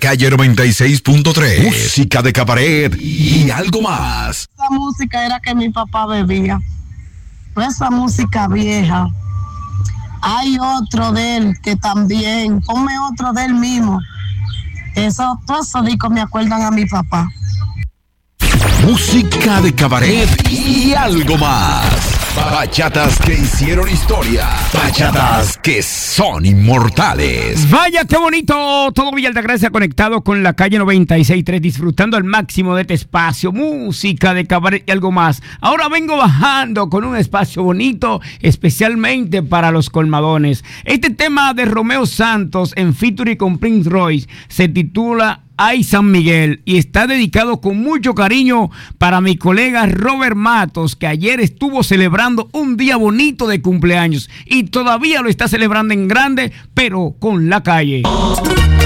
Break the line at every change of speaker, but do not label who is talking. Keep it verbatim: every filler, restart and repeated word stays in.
Calle noventa y seis punto tres. Música de cabaret y algo más.
Esa música era que mi papá bebía. Pues esa música vieja. Hay otro de él que también, ponme otro de él mismo. Eso, todos esos discos me acuerdan a mi papá.
Música de cabaret y algo más. Bachatas que hicieron historia. Bachatas que son inmortales.
Vaya, qué bonito. Todo Villa Altagracia conectado con la calle noventa y seis punto tres, disfrutando al máximo de este espacio. Música de cabaret y algo más. Ahora vengo bajando con un espacio bonito, especialmente para los colmadones. Este tema de Romeo Santos en featuring con Prince Royce se titula Ay San Miguel y está dedicado con mucho cariño para mi colega Robert Matos, que ayer estuvo celebrando un día bonito de cumpleaños y todavía lo está celebrando en grande, pero con La Calle.